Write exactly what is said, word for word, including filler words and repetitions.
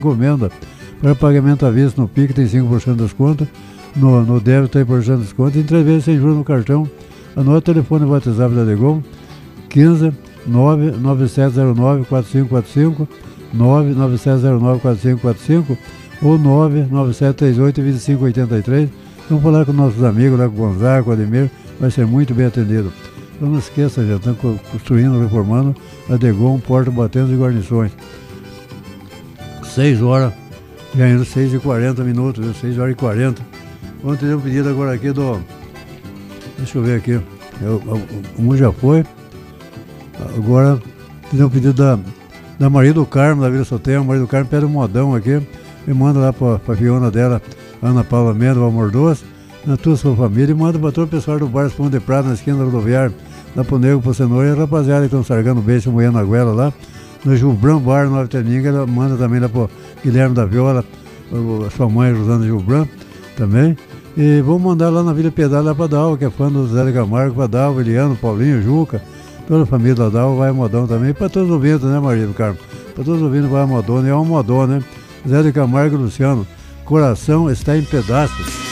Encomenda para pagamento à vista no P I C tem cinco por cento de desconto, no, no débito três por cento de desconto, em três vezes sem juros no cartão. Anota o telefone do WhatsApp da Degom, quinze, nove nove sete zero nove, quatro cinco quatro cinco, nove nove sete zero nove, quatro cinco quatro cinco ou nove nove sete três oito, dois cinco oito três. Vamos falar com nossos amigos lá, com o Gonzaga, com o Ademir, vai ser muito bem atendido. Então não esqueça, já estão construindo, reformando a Degom, Porta Batentes e Guarnições. seis horas, ganhando seis e quarenta minutos, viu? seis horas e quarenta. Vamos ter um pedido agora aqui do... Deixa eu ver aqui. Eu, um já foi. Agora tem um pedido da, da Maria do Carmo, da Vila Soterra. Maria do Carmo pede um modão aqui e manda lá para a Fiona dela, Ana Paula Mendes, Amor Doce, na tua sua família, e manda para todo o pessoal do bar Pão de Prata, na esquina da rodoviária, lá pro Nego, pro Cenoura, e a rapaziada que estão sargando beijo, moendo a goela lá, no Gilbran Bar, Nova Terninga. Ela manda também lá pro Guilherme da Viola, a sua mãe, Rosana Gilbran, também. E vamos mandar lá na Vila Piedade, lá pra Dalva, que é fã do Zé de Camargo, pra Dalva, Eliano, Paulinho, Juca, toda a família da Dalva vai a modão também, pra todos os ouvintes, né, Maria do Carmo? Pra todos os ouvintes vai a modona, e é uma modona, né? Zé de Camargo e Luciano, coração está em pedaços.